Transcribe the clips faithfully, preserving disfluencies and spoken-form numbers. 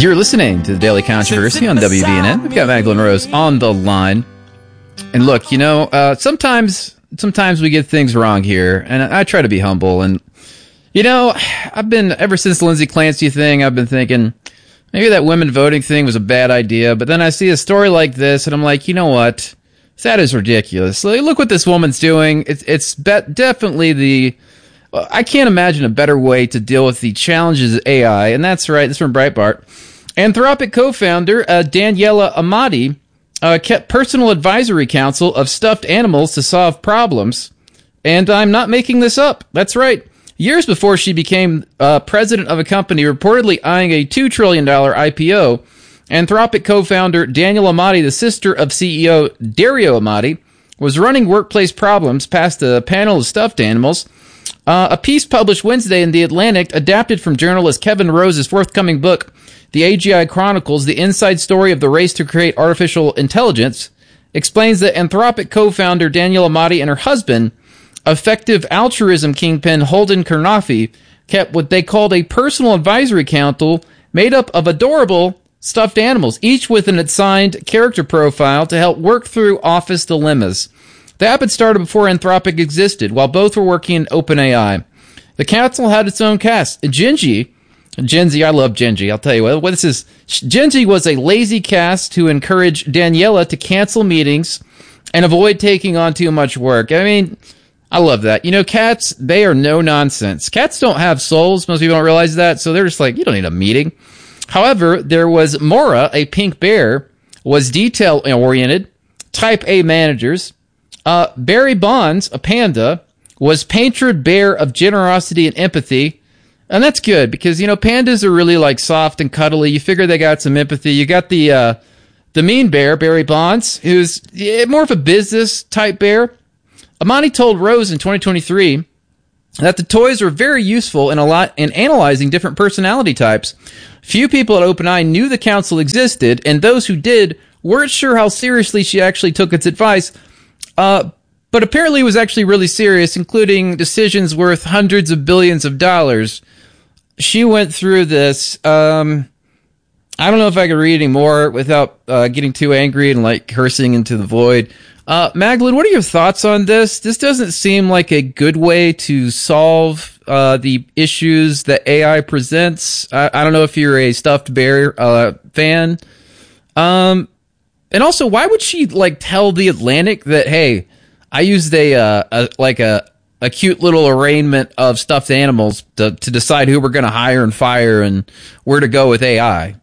You're listening to the Daily Controversy on W B N N. We've got Magdalene Rose on the line. And look, you know, uh, sometimes sometimes we get things wrong here, and I try to be humble. And, you know, I've been, ever since the Lindsay Clancy thing, I've been thinking, maybe that women voting thing was a bad idea. But then I see a story like this, and I'm like, you know what? That is ridiculous. Like, look what this woman's doing. It's, it's be- definitely the... I can't imagine a better way to deal with the challenges of A I, and that's right, this is from Breitbart. Anthropic co-founder uh, Daniela Amati uh, kept personal advisory council of stuffed animals to solve problems, and I'm not making this up. That's right. Years before she became uh, president of a company reportedly eyeing a two trillion dollars I P O, Anthropic co-founder Daniela Amati, the sister of C E O Dario Amati, was running workplace problems past a panel of stuffed animals. Uh, a piece published Wednesday in The Atlantic, adapted from journalist Kevin Rose's forthcoming book, The A G I Chronicles, the inside story of the race to create artificial intelligence, explains that Anthropic co-founder Daniela Amati and her husband, effective altruism kingpin Holden Karnofsky, kept what they called a personal advisory council made up of adorable stuffed animals, each with an assigned character profile to help work through office dilemmas. The app had started before Anthropic existed, while both were working in OpenAI. The council had its own cast. Genji, Genji, I love Genji, I'll tell you what, what this is. Genji was a lazy cast who encouraged Daniela to cancel meetings and avoid taking on too much work. I mean, I love that. You know, cats, they are no nonsense. Cats don't have souls. Most people don't realize that, so they're just like, you don't need a meeting. However, there was Mora, a pink bear, was detail-oriented, type A managers. Uh, Barry Bonds, a panda, was painted bear of generosity and empathy. And that's good because, you know, pandas are really like soft and cuddly. You figure they got some empathy. You got the, uh, the mean bear, Barry Bonds, who's yeah, more of a business type bear. Amani told Rose in twenty twenty-three that the toys were very useful in a lot in analyzing different personality types. Few people at OpenAI knew the council existed, and those who did weren't sure how seriously she actually took its advice. Uh, but apparently it was actually really serious, including decisions worth hundreds of billions of dollars. She went through this. Um, I don't know if I could read any more without uh, getting too angry and like cursing into the void. Uh, Magdalene, what are your thoughts on this? This doesn't seem like a good way to solve uh, the issues that A I presents. I, I don't know if you're a stuffed bear uh, fan. Um... And also, why would she like tell The Atlantic that, hey, I used a, uh, a like a, a cute little arraignment of stuffed animals to, to decide who we're going to hire and fire and where to go with A I?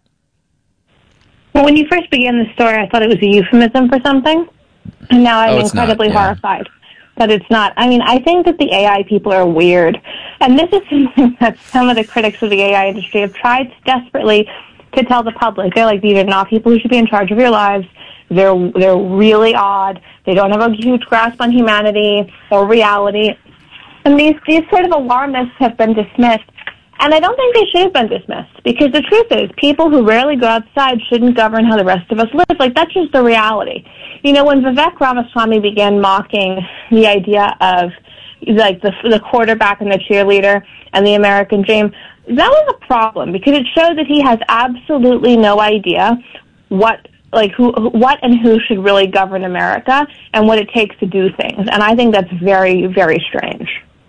Well, when you first began the story, I thought it was a euphemism for something. And now I'm oh, incredibly not, yeah. horrified that it's not. I mean, I think that the A I people are weird. And this is something that some of the critics of the A I industry have tried desperately to tell the public. They're like, these are not people who should be in charge of your lives. They're they're really odd. They don't have a huge grasp on humanity or reality. And these, these sort of alarmists have been dismissed. And I don't think they should have been dismissed, because the truth is, people who rarely go outside shouldn't govern how the rest of us live. Like, that's just the reality. You know, when Vivek Ramaswamy began mocking the idea of, like, the, the quarterback and the cheerleader and the American dream, that was a problem, because it showed that he has absolutely no idea what like who, what and who should really govern America and what it takes to do things. And I think that's very, very strange.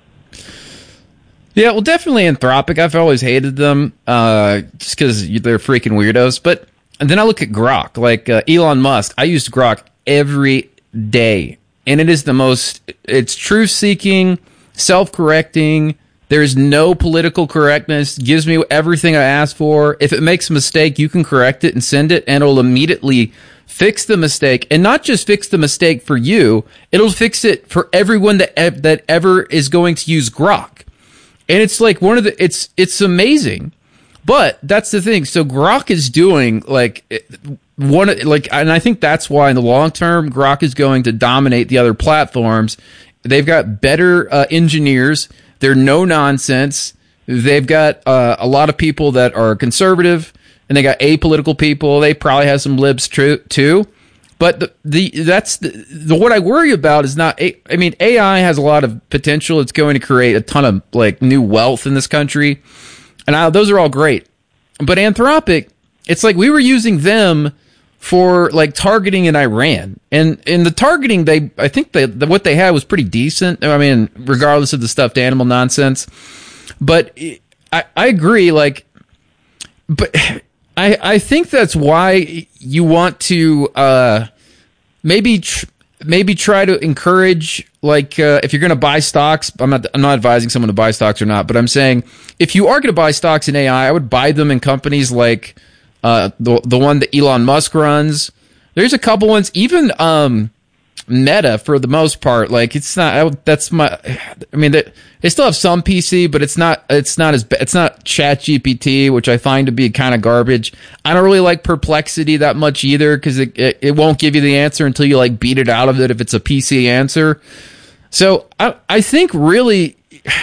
Yeah, well, definitely Anthropic. I've always hated them uh, just because they're freaking weirdos. But and then I look at Grok, like uh, Elon Musk. I use Grok every day, and it is the most, it's truth-seeking, self-correcting. There's no political correctness. Gives me everything I ask for. If it makes a mistake, you can correct it and send it, and it'll immediately fix the mistake. And not just fix the mistake for you, it'll fix it for everyone that ev- that ever is going to use Grok. And it's like one of the, it's it's amazing. But that's the thing. So Grok is doing like one, like, and I think that's why in the long term, Grok is going to dominate the other platforms. They've got better uh, engineers. They're no nonsense. They've got uh, a lot of people that are conservative, and they got apolitical people. They probably have some libs tr- too. But the, the that's the, the what I worry about is not. I mean, A I has a lot of potential. It's going to create a ton of like new wealth in this country, and I, those are all great. But Anthropic, it's like we were using them for like targeting in Iran, and in the targeting, they I think they, the, what they had was pretty decent. I mean, regardless of the stuffed animal nonsense, but I, I agree. Like, but I I think that's why you want to uh, maybe tr- maybe try to encourage, like, uh, if you're going to buy stocks. I'm not I'm not advising someone to buy stocks or not, but I'm saying if you are going to buy stocks in A I, I would buy them in companies like uh, the the one that Elon Musk runs. There's a couple ones, even um, Meta for the most part. Like, it's not. I, that's my. I mean, they, they still have some P C, but it's not. It's not as. It's not ChatGPT, which I find to be kind of garbage. I don't really like Perplexity that much either, because it, it it won't give you the answer until you like beat it out of it if it's a P C answer. So I I think really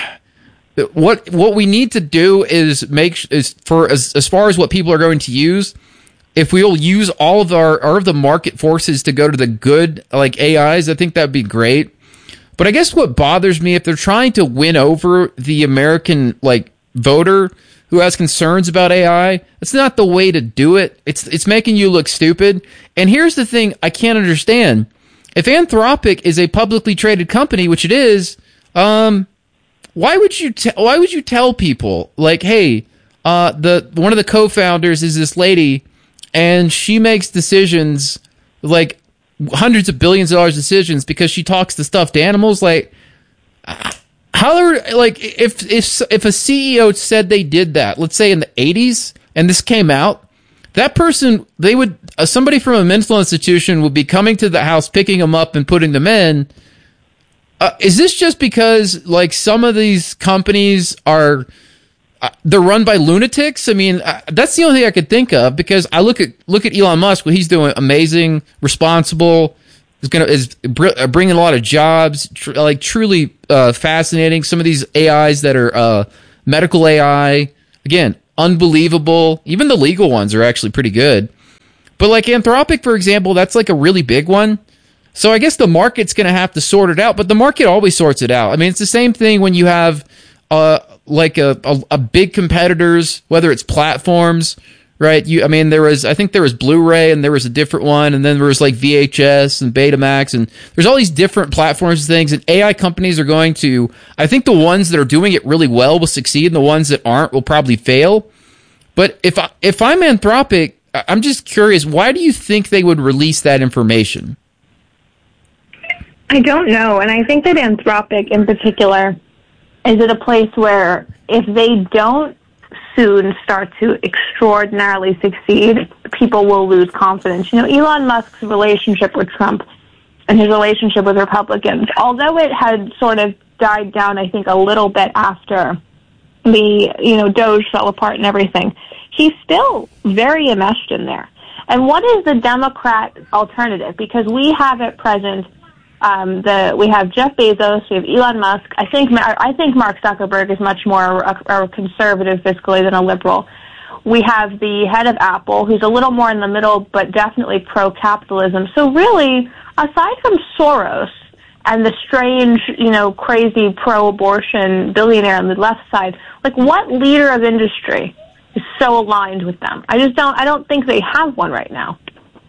what what we need to do is make is for as as far as what people are going to use. If we'll use all of our all of the market forces to go to the good, like A Is, I think that'd be great. But I guess what bothers me, if they're trying to win over the American like voter who has concerns about A I, it's not the way to do it. It's it's making you look stupid. And here's the thing I can't understand. If Anthropic is a publicly traded company, which it is, um, why would you te- why would you tell people like, hey, uh, the one of the co-founders is this lady, and she makes decisions like hundreds of billions of dollars decisions because she talks to stuffed animals? Like, how are, like, if if if a C E O said they did that, let's say in the eighties, and this came out, that person, they would uh, somebody from a mental institution would be coming to the house, picking them up and putting them in. Uh, is this just because like some of these companies are uh, they're run by lunatics? I mean, uh, that's the only thing I could think of, because I look at look at Elon Musk, what he's doing, amazing, responsible, is gonna is br- bringing a lot of jobs, tr- like truly uh, fascinating. Some of these A Is that are uh, medical A I, again, unbelievable. Even the legal ones are actually pretty good. But like Anthropic, for example, that's like a really big one. So I guess the market's going to have to sort it out, but the market always sorts it out. I mean, it's the same thing when you have uh, like a, a, a big competitors, whether it's platforms, right? You, I mean, there was, I think there was Blu-ray, and there was a different one, and then there was like V H S and Betamax, and there's all these different platforms and things, and A I companies are going to, I think the ones that are doing it really well will succeed, and the ones that aren't will probably fail. But if I, if I'm Anthropic, I'm just curious, why do you think they would release that information? I don't know, and I think that Anthropic in particular is at a place where if they don't soon start to extraordinarily succeed, people will lose confidence. You know, Elon Musk's relationship with Trump and his relationship with Republicans, although it had sort of died down, I think, a little bit after the, you know, Doge fell apart and everything, he's still very enmeshed in there. And what is the Democrat alternative? Because we have at present Um, the we have Jeff Bezos, we have Elon Musk. I think I think Mark Zuckerberg is much more a, a conservative fiscally than a liberal. We have the head of Apple, who's a little more in the middle, but definitely pro-capitalism. So really, aside from Soros and the strange, you know, crazy pro-abortion billionaire on the left side, like, what leader of industry is so aligned with them? I just don't. I don't think they have one right now.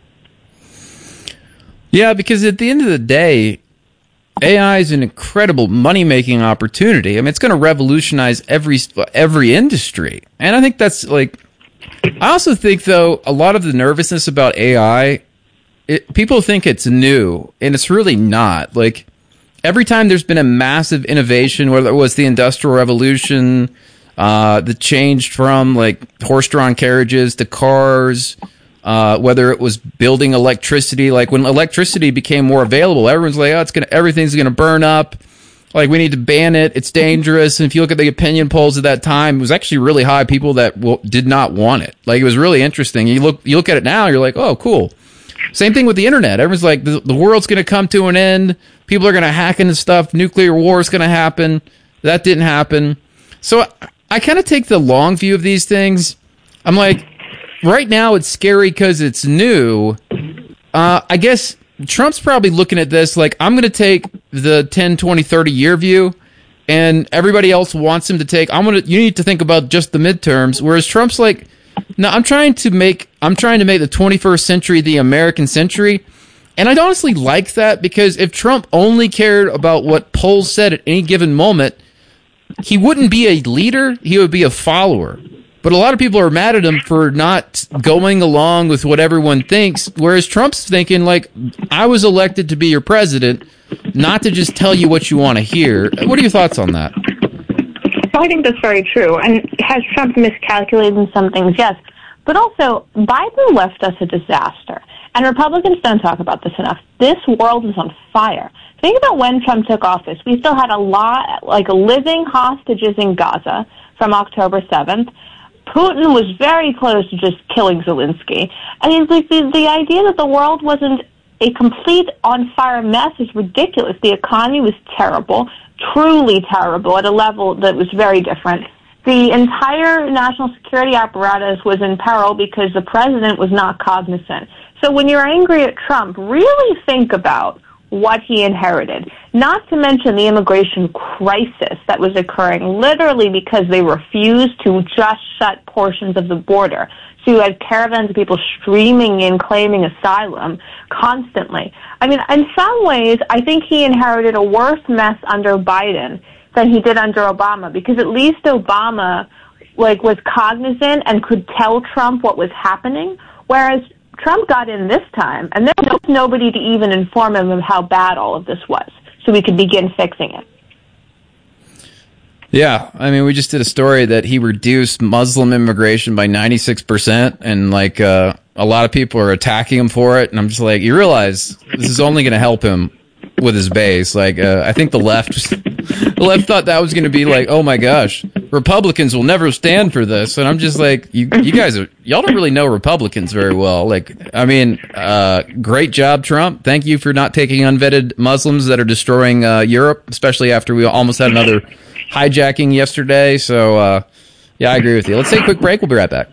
Yeah, because at the end of the day, A I is an incredible money-making opportunity. I mean, it's going to revolutionize every every industry. And I think that's, like... I also think, though, a lot of the nervousness about A I, it, people think it's new, and it's really not. Like, every time there's been a massive innovation, whether it was the Industrial Revolution, uh, that changed from, like, horse-drawn carriages to cars... Uh, whether it was building electricity, like when electricity became more available, everyone's like, oh, it's gonna, everything's gonna burn up. Like, we need to ban it. It's dangerous. And if you look at the opinion polls at that time, it was actually really high. People that w- did not want it. Like, it was really interesting. You look, you look at it now, you're like, oh, cool. Same thing with the internet. Everyone's like, the, the world's gonna come to an end. People are gonna hack into stuff. Nuclear war is gonna happen. That didn't happen. So I, I kind of take the long view of these things. I'm like, right now, it's scary because it's new. Uh, I guess Trump's probably looking at this like, I'm going to take the ten, twenty, thirty year view, and everybody else wants him to take, I'm going to, you need to think about just the midterms. Whereas Trump's like, No, I'm trying to make I'm trying to make the twenty-first century the American century. And I'd honestly like that, because if Trump only cared about what polls said at any given moment, he wouldn't be a leader, he would be a follower. But a lot of people are mad at him for not going along with what everyone thinks, whereas Trump's thinking, like, I was elected to be your president, not to just tell you what you want to hear. What are your thoughts on that? I think that's very true. And has Trump miscalculated in some things? Yes. But also, Biden left us a disaster. And Republicans don't talk about this enough. This world is on fire. Think about when Trump took office. We still had a lot, like living hostages in Gaza from October seventh. Putin was very close to just killing Zelensky. I mean, the, the, the idea that the world wasn't a complete on-fire mess is ridiculous. The economy was terrible, truly terrible, at a level that was very different. The entire national security apparatus was in peril because the president was not cognizant. So when you're angry at Trump, really think about what he inherited, not to mention the immigration crisis that was occurring literally because they refused to just shut portions of the border. So you had caravans of people streaming in claiming asylum constantly. I mean, in some ways, I think he inherited a worse mess under Biden than he did under Obama, because at least Obama like was cognizant and could tell Trump what was happening, whereas Trump got in this time, and there was nobody to even inform him of how bad all of this was, so we could begin fixing it. Yeah, I mean, we just did a story that he reduced Muslim immigration by ninety-six percent, and like uh, a lot of people are attacking him for it, and I'm just like, you realize this is only going to help him with his base. Like, uh, I think the left, the left thought that was going to be like, oh my gosh, Republicans will never stand for this, and I'm just like, you, you guys are, y'all don't really know Republicans very well. Like, I mean, uh, great job, Trump. Thank you for not taking unvetted Muslims that are destroying uh, Europe, especially after we almost had another hijacking yesterday. So, uh, yeah, I agree with you. Let's take a quick break. We'll be right back.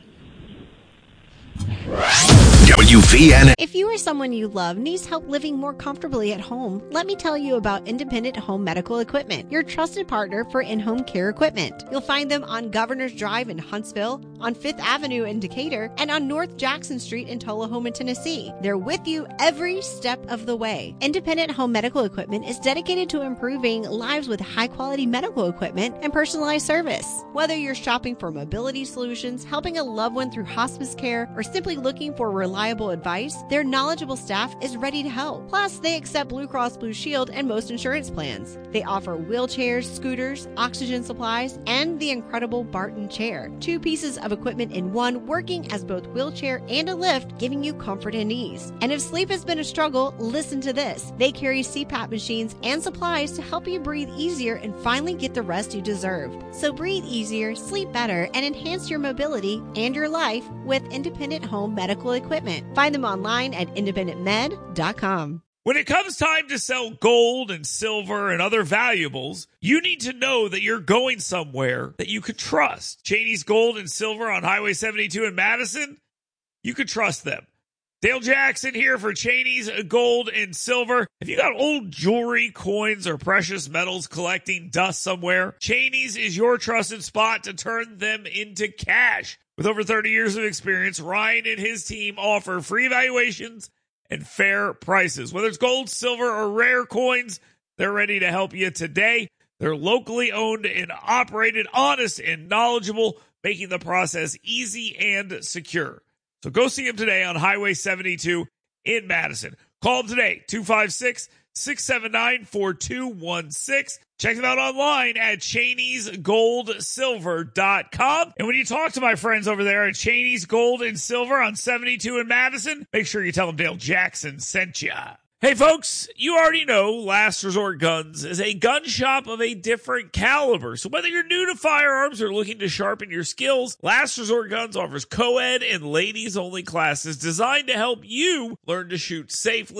W V N. If you or someone you love needs help living more comfortably at home, let me tell you about Independent Home Medical Equipment, your trusted partner for in-home care equipment. You'll find them on Governor's Drive in Huntsville, on Fifth Avenue in Decatur, and on North Jackson Street in Tullahoma, Tennessee. They're with you every step of the way. Independent Home Medical Equipment is dedicated to improving lives with high-quality medical equipment and personalized service. Whether you're shopping for mobility solutions, helping a loved one through hospice care, or simply looking for reliable advice, their knowledgeable staff is ready to help. Plus, they accept Blue Cross Blue Shield and most insurance plans. They offer wheelchairs, scooters, oxygen supplies, and the incredible Barton chair. Two pieces of equipment in one, working as both wheelchair and a lift, giving you comfort and ease. And if sleep has been a struggle, listen to this. They carry C PAP machines and supplies to help you breathe easier and finally get the rest you deserve. So breathe easier, sleep better, and enhance your mobility and your life with Independent Home Medical Equipment. Find them online at independent med dot com. When it comes time to sell gold and silver and other valuables, you need to know that you're going somewhere that you could trust. Cheney's Gold and Silver on Highway seventy-two in Madison, you could trust them. Dale Jackson here for Cheney's Gold and Silver. If you got old jewelry, coins, or precious metals collecting dust somewhere, Cheney's is your trusted spot to turn them into cash. With over thirty years of experience, Ryan and his team offer free evaluations and fair prices. Whether it's gold, silver, or rare coins, they're ready to help you today. They're locally owned and operated, honest and knowledgeable, making the process easy and secure. So go see them today on Highway seventy-two in Madison. Call them today, two five six, six seven nine, four two one six. Check them out online at Cheneys Gold Silver dot com. And when you talk to my friends over there at Cheney's Gold and Silver on seventy-two in Madison, make sure you tell them Dale Jackson sent ya. Hey folks, you already know Last Resort Guns is a gun shop of a different caliber. So whether you're new to firearms or looking to sharpen your skills, Last Resort Guns offers co-ed and ladies-only classes designed to help you learn to shoot safely,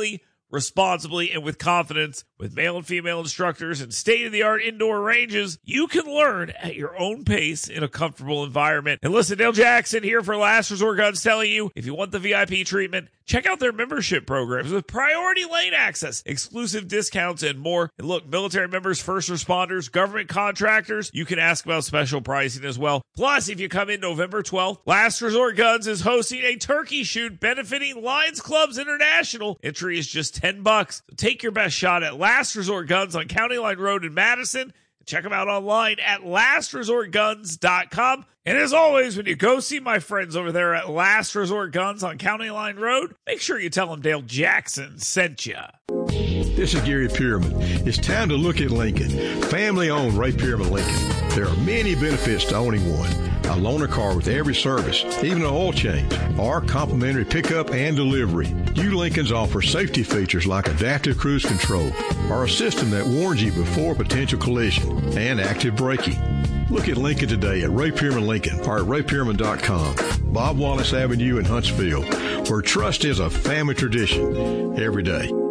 responsibly and with confidence. With male and female instructors and state-of-the-art indoor ranges, you can learn at your own pace in a comfortable environment. And listen, Dale Jackson here for Last Resort Guns telling you, if you want the V I P treatment, check out their membership programs with priority lane access, exclusive discounts, and more. And look, military members, first responders, government contractors, you can ask about special pricing as well. Plus, if you come in November twelfth, Last Resort Guns is hosting a turkey shoot benefiting Lions Clubs International. Entry is just ten bucks. So take your best shot at Last Resort Guns on County Line Road in Madison. Check them out online at last resort guns dot com. And as always, when you go see my friends over there at Last Resort Guns on County Line Road, make sure you tell them Dale Jackson sent you. This is Gary Pierman. It's time to look at Lincoln. Family-owned Ray Pierman Lincoln. There are many benefits to owning one. A loaner car with every service, even an oil change, or complimentary pickup and delivery. You Lincolns offer safety features like adaptive cruise control, or a system that warns you before potential collision, and active braking. Look at Lincoln today at Ray Pierman Lincoln or at ray pierman dot com. Bob Wallace Avenue in Huntsville, where trust is a family tradition every day.